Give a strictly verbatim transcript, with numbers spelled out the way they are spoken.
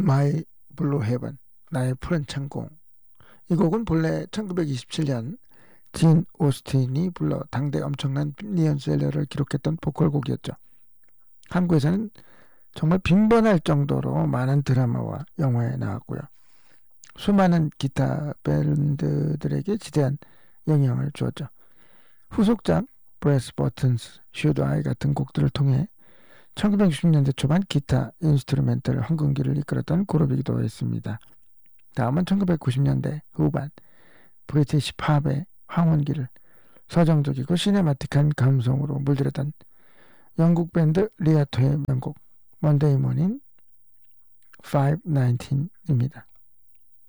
My Blue Heaven, 나의 푸른 창공. 이 곡은 본래 천구백이십칠 년 진 오스틴이 불러 당대 엄청난 밀리언셀러를 기록했던 보컬곡이었죠. 한국에서는 정말 빈번할 정도로 많은 드라마와 영화에 나왔고요. 수많은 기타 밴드들에게 지대한 영향을 주었죠. 후속작 Brass Buttons, Should I 같은 곡들을 통해 천구백육십 년대 초반 기타 인스트루멘탈 황금기를 이끌었던 그룹이기도 했습니다. 다음은 천구백구십 년대 후반 브리티시 팝의 황혼기를 서정적이고 시네마틱한 감성으로 물들였던 영국 밴드 리아토의 명곡 Monday Morning 오백십구입니다.